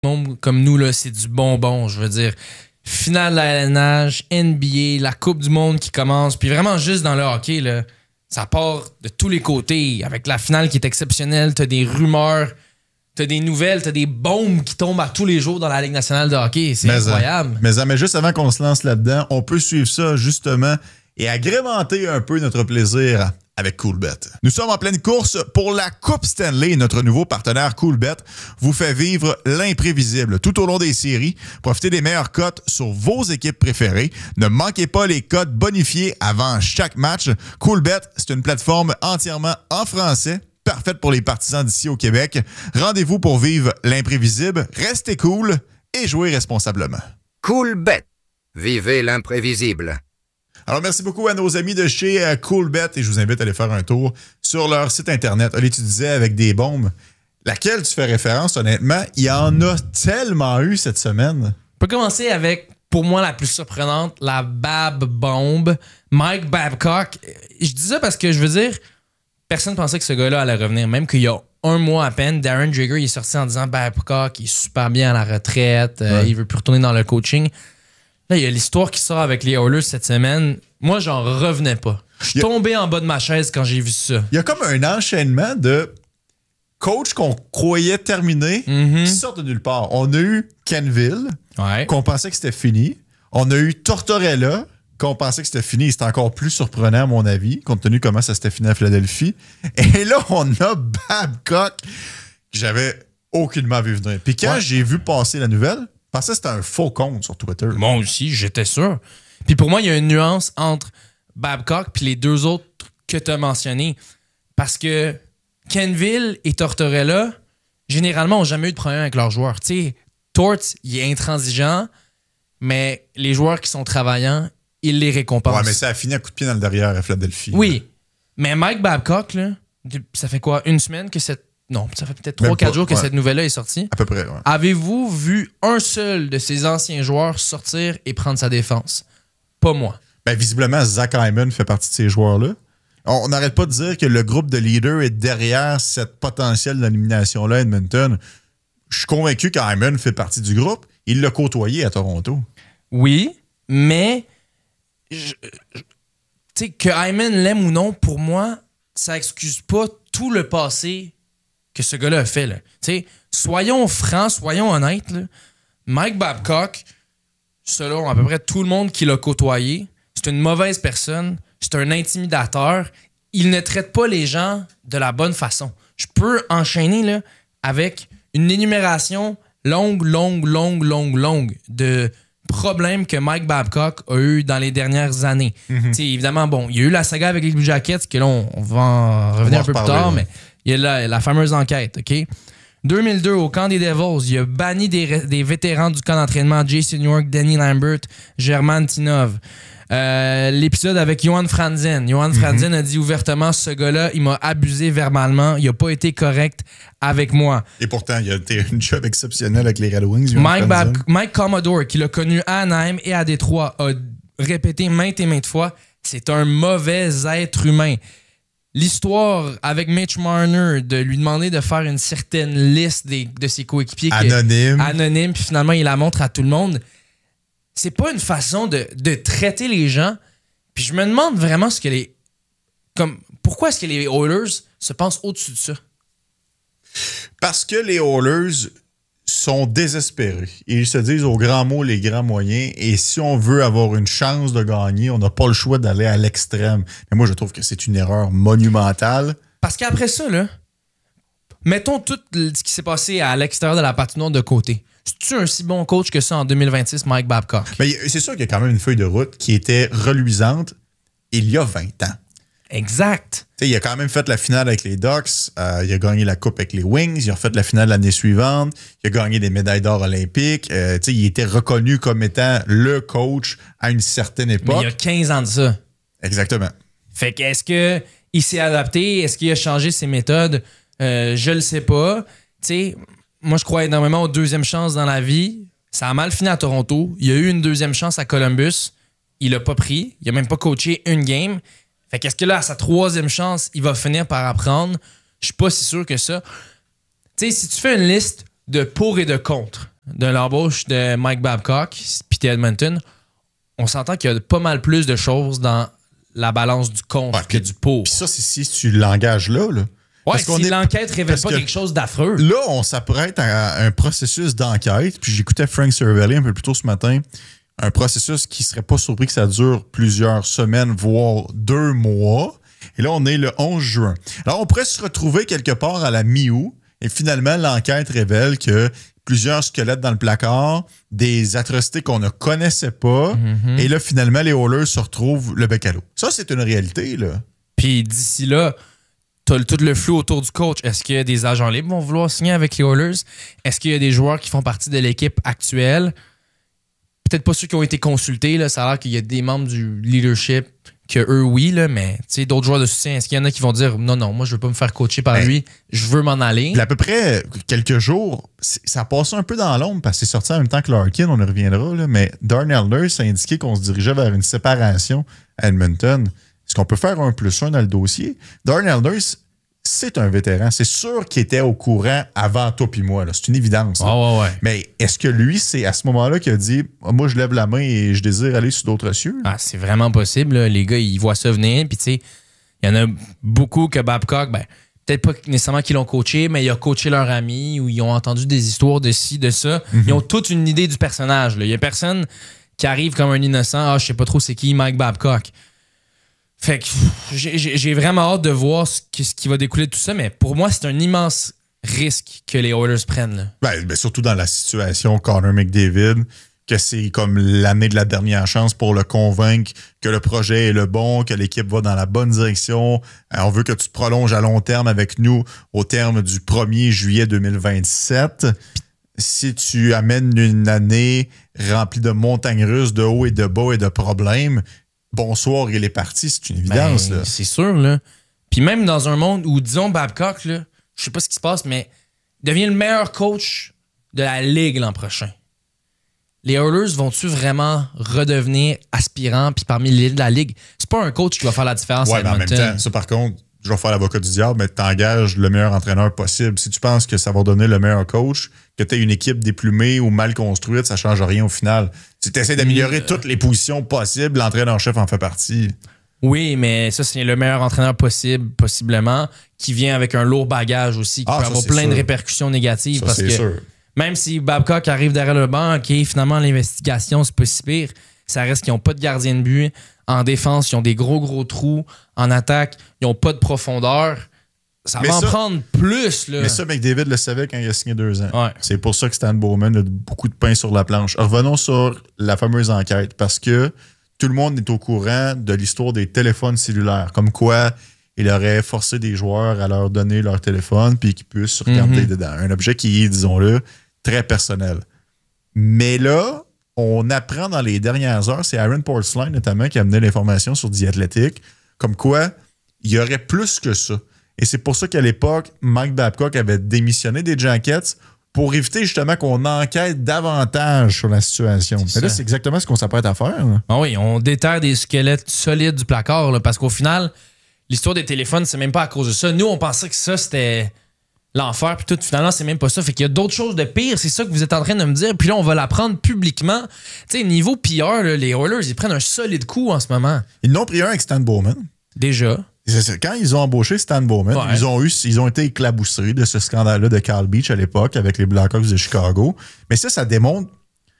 Comme nous, là, c'est du bonbon, je veux dire. Finale de la LNH, NBA, la Coupe du Monde qui commence, puis vraiment juste dans le hockey, là, ça part de tous les côtés. Avec la finale qui est exceptionnelle, t'as des rumeurs, t'as des nouvelles, t'as des bombes qui tombent à tous les jours dans la Ligue nationale de hockey. C'est incroyable. Mais juste avant qu'on se lance là-dedans, on peut suivre ça justement et agrémenter un peu notre plaisir avec Coolbet. Nous sommes en pleine course pour la Coupe Stanley. Notre nouveau partenaire Coolbet vous fait vivre l'imprévisible tout au long des séries. Profitez des meilleures cotes sur vos équipes préférées. Ne manquez pas les cotes bonifiées avant chaque match. Coolbet, c'est une plateforme entièrement en français, parfaite pour les partisans d'ici au Québec. Rendez-vous pour vivre l'imprévisible. Restez cool et jouez responsablement. Coolbet. Vivez l'imprévisible. Alors, merci beaucoup à nos amis de chez Coolbet et je vous invite à aller faire un tour sur leur site Internet. Oli, tu disais avec des bombes. Laquelle tu fais référence, honnêtement? Il y en a tellement eu cette semaine. On peut commencer avec, pour moi, la plus surprenante, la Bab Bombe. Mike Babcock. Je dis ça parce que, je veux dire, personne ne pensait que ce gars-là allait revenir. Même qu'il y a un mois à peine, Darren Dreger il est sorti en disant Babcock, il est super bien à la retraite, il veut plus retourner dans le coaching. Là, il y a l'histoire qui sort avec les Oilers cette semaine. Moi, j'en revenais pas. Je suis tombé en bas de ma chaise quand j'ai vu ça. Il y a comme un enchaînement de coachs qu'on croyait terminés qui sortent de nulle part. On a eu Kenville, qu'on pensait que c'était fini. On a eu Tortorella, qu'on pensait que c'était fini. C'était encore plus surprenant, à mon avis, compte tenu comment ça s'était fini à Philadelphie. Et là, on a Babcock, que j'avais aucunement vu venir. Puis quand j'ai vu passer la nouvelle, je pensais que c'était un faux compte sur Twitter. Moi aussi, j'étais sûr. Puis pour moi, il y a une nuance entre Babcock et les deux autres que tu as mentionnés. Parce que Kenville et Tortorella, généralement, n'ont jamais eu de problème avec leurs joueurs. Tu sais, Tort, il est intransigeant, mais les joueurs qui sont travaillants, il les récompense. Ouais, mais ça a fini à coup de pied dans le derrière à Philadelphie. Oui. Mais Mike Babcock, là, ça fait quoi? Une semaine que cette... Non, ça fait peut-être 3-4 jours que cette nouvelle-là est sortie. À peu près, ouais. Avez-vous vu un seul de ces anciens joueurs sortir et prendre sa défense? Pas moi. Ben, visiblement, Zach Hyman fait partie de ces joueurs-là. On n'arrête pas de dire que le groupe de leaders est derrière cette potentielle élimination-là à Edmonton. Je suis convaincu qu'Hyman fait partie du groupe. Il l'a côtoyé à Toronto. Oui, mais tu sais, que Hyman l'aime ou non, pour moi, ça excuse pas tout le passé que ce gars-là a fait. Là. Soyons francs, soyons honnêtes. Là. Mike Babcock, selon à peu près tout le monde qui l'a côtoyé, c'est une mauvaise personne, c'est un intimidateur. Il ne traite pas les gens de la bonne façon. Je peux enchaîner là, avec une énumération longue de problèmes que Mike Babcock a eu dans les dernières années. Évidemment, bon, il y a eu la saga avec les Blue Jackets, que là, on va en revenir un peu plus tard, mais il y a la fameuse enquête, OK? 2002, au camp des Devils, il a banni des vétérans du camp d'entraînement, Jason York, Danny Lambert, German Tinov. L'épisode avec Johan Franzen. Johan Franzen a dit ouvertement, ce gars-là, il m'a abusé verbalement, il n'a pas été correct avec moi. Et pourtant, il a été une job exceptionnelle avec les Red Wings. Mike Commodore, qui l'a connu à Anaheim et à Détroit, a répété maintes et maintes fois, c'est un mauvais être humain. L'histoire avec Mitch Marner de lui demander de faire une certaine liste de ses coéquipiers anonyme, puis finalement il la montre à tout le monde. C'est pas une façon de traiter les gens. Puis je me demande vraiment pourquoi est-ce que les Oilers se pensent au-dessus de ça? Parce que les Oilers sont désespérés. Ils se disent aux grands mots les grands moyens. Et si on veut avoir une chance de gagner, on n'a pas le choix d'aller à l'extrême. Mais moi, je trouve que c'est une erreur monumentale. Parce qu'après ça, là, mettons tout ce qui s'est passé à l'extérieur de la patinoire de côté. C'est-tu un si bon coach que ça en 2026, Mike Babcock? Mais c'est sûr qu'il y a quand même une feuille de route qui était reluisante il y a 20 ans. Exact. T'sais, il a quand même fait la finale avec les Ducks, il a gagné la Coupe avec les Wings, il a fait la finale l'année suivante, il a gagné des médailles d'or olympiques. Il était reconnu comme étant le coach à une certaine époque. Mais il y a 15 ans de ça. Exactement. Fait que est-ce qu'il s'est adapté? Est-ce qu'il a changé ses méthodes? Je le sais pas. T'sais, moi, je crois énormément aux deuxièmes chances dans la vie. Ça a mal fini à Toronto. Il y a eu une deuxième chance à Columbus. Il l'a pas pris. Il a même pas coaché une game. Fait qu'est-ce que là, à sa troisième chance, il va finir par apprendre? Je suis pas si sûr que ça. Tu sais, si tu fais une liste de pour et de contre de l'embauche de Mike Babcock puis Edmonton, on s'entend qu'il y a pas mal plus de choses dans la balance du contre que du pour. Puis ça, c'est si tu l'engages là. Ouais, si l'enquête révèle pas quelque chose d'affreux. Là, on s'apprête à un processus d'enquête. Puis j'écoutais Frank Cervelli un peu plus tôt ce matin. Un processus qui serait pas surpris que ça dure plusieurs semaines, voire 2 mois. Et là, on est le 11 juin. Alors, on pourrait se retrouver quelque part à la mi-août. Et finalement, l'enquête révèle que plusieurs squelettes dans le placard, des atrocités qu'on ne connaissait pas. Mm-hmm. Et là, finalement, les Oilers se retrouvent le bec à l'eau. Ça, c'est une réalité, là. Puis d'ici là, t'as tout le flou autour du coach. Est-ce que des agents libres vont vouloir signer avec les Oilers? Est-ce qu'il y a des joueurs qui font partie de l'équipe actuelle? Peut-être pas ceux qui ont été consultés. Là. Ça a l'air qu'il y a des membres du leadership que eux, oui, là, mais d'autres joueurs de soutien, est-ce qu'il y en a qui vont dire non, moi, je veux pas me faire coacher par lui, je veux m'en aller? À peu près quelques jours, ça a passé un peu dans l'ombre parce que c'est sorti en même temps que Larkin, on y reviendra, là, mais Darnell Nurse a indiqué qu'on se dirigeait vers une séparation à Edmonton. Est-ce qu'on peut faire 1+1 dans le dossier? Darnell Nurse, c'est un vétéran. C'est sûr qu'il était au courant avant toi puis moi. Là. C'est une évidence. Ouais. Mais est-ce que lui, c'est à ce moment-là qu'il a dit « Moi, je lève la main et je désire aller sur d'autres cieux? » C'est vraiment possible. Là. Les gars, ils voient ça venir. Puis, tu sais, il y en a beaucoup que Babcock, peut-être pas nécessairement qu'ils l'ont coaché, mais il a coaché leur ami ou ils ont entendu des histoires de ci, de ça. Mm-hmm. Ils ont toute une idée du personnage. Il y a personne qui arrive comme un innocent. Je sais pas trop c'est qui Mike Babcock. Fait que j'ai vraiment hâte de voir ce qui va découler de tout ça, mais pour moi, c'est un immense risque que les Oilers prennent. Là. Surtout dans la situation Connor McDavid, que c'est comme l'année de la dernière chance pour le convaincre que le projet est le bon, que l'équipe va dans la bonne direction. On veut que tu te prolonges à long terme avec nous au terme du 1er juillet 2027. Si tu amènes une année remplie de montagnes russes, de hauts et de bas et de problèmes, bonsoir, il est parti, c'est une évidence. Là. C'est sûr, là. Puis même dans un monde où, disons, Babcock, là, je sais pas ce qui se passe, mais il devient le meilleur coach de la Ligue l'an prochain. Les Oilers vont-tu vraiment redevenir aspirants puis parmi les de la Ligue? C'est pas un coach qui va faire la différence à Edmonton. En même temps, ça par contre, je vais faire l'avocat du diable, mais t'engages le meilleur entraîneur possible. Si tu penses que ça va donner le meilleur coach, que tu aies une équipe déplumée ou mal construite, ça change rien au final. Si tu essaies d'améliorer toutes les positions possibles, l'entraîneur-chef en fait partie. Oui, mais ça, c'est le meilleur entraîneur possible, possiblement, qui vient avec un lourd bagage aussi, qui peut avoir plein de répercussions négatives. Ça, parce que sûr. Même si Babcock arrive derrière le banc, OK, finalement, l'investigation, c'est pas si pire, ça reste qu'ils n'ont pas de gardien de but. En défense, ils ont des gros trous. En attaque, ils n'ont pas de profondeur. Ça va en prendre plus. Là. Mais ça, McDavid le savait quand il a signé 2 ans. Ouais. C'est pour ça que Stan Bowman a beaucoup de pain sur la planche. Revenons sur la fameuse enquête, parce que tout le monde est au courant de l'histoire des téléphones cellulaires. Comme quoi, il aurait forcé des joueurs à leur donner leur téléphone puis qu'ils puissent regarder dedans. Un objet qui est, disons-le, très personnel. Mais là, on apprend dans les dernières heures, c'est Aaron Portzline notamment qui a amené l'information sur The Athletic, comme quoi il y aurait plus que ça. Et c'est pour ça qu'à l'époque, Mike Babcock avait démissionné des Jackets pour éviter justement qu'on enquête davantage sur la situation. Mais là, c'est exactement ce qu'on s'apprête à faire. Ah oui, on déterre des squelettes solides du placard, là, parce qu'au final, l'histoire des téléphones, c'est même pas à cause de ça. Nous, on pensait que ça, c'était l'enfer, puis tout, finalement, c'est même pas ça. Fait qu'il y a d'autres choses de pire, c'est ça que vous êtes en train de me dire, puis là, on va l'apprendre publiquement. Tu sais, niveau PR, là, les Oilers, ils prennent un solide coup en ce moment. Ils n'ont pris un avec Stan Bowman. Déjà. Quand ils ont embauché Stan Bowman, ils ont été éclaboussés de ce scandale-là de Carl Beach à l'époque avec les Blackhawks de Chicago. Mais ça démontre...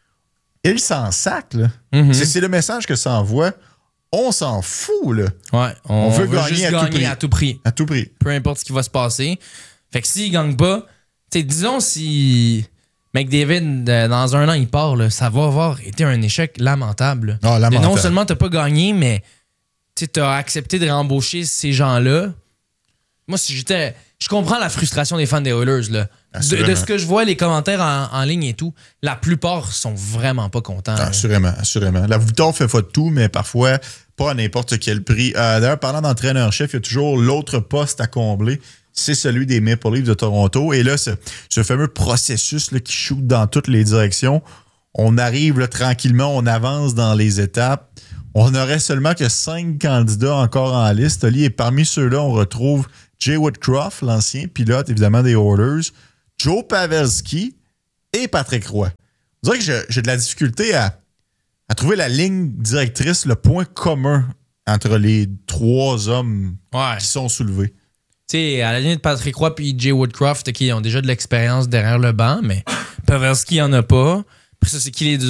Ils s'en sacent, là. C'est le message que ça envoie. On s'en fout, là. Ouais, on veut gagner à tout prix. À tout prix. Peu importe ce qui va se passer. Fait que s'ils gagnent pas, disons si McDavid, dans 1 an, il part, là, ça va avoir été un échec lamentable. Lamentable. Non seulement t'as pas gagné, mais t'as accepté de réembaucher ces gens-là. Moi, si j'étais... Je comprends la frustration des fans des Oilers, là. De ce que je vois, les commentaires en ligne et tout, la plupart sont vraiment pas contents. Assurément. La victoire fait de tout, mais parfois pas à n'importe quel prix. D'ailleurs, parlant d'entraîneur-chef, il y a toujours l'autre poste à combler. C'est celui des Maple Leafs de Toronto. Et là, ce fameux processus là, qui shoot dans toutes les directions, on arrive là, tranquillement, on avance dans les étapes. On n'aurait seulement que 5 candidats encore en liste, Oli, et parmi ceux-là, on retrouve Jay Woodcroft, l'ancien pilote, évidemment, des Oilers, Joe Pavelski et Patrick Roy. Je dirais que j'ai de la difficulté à trouver la ligne directrice, le point commun entre les trois hommes qui sont soulevés. Tu sais, à la ligne de Patrick Roy et Jay Woodcroft, qui ont déjà de l'expérience derrière le banc, mais Pavelski en a pas. Après ça, c'est qui les deux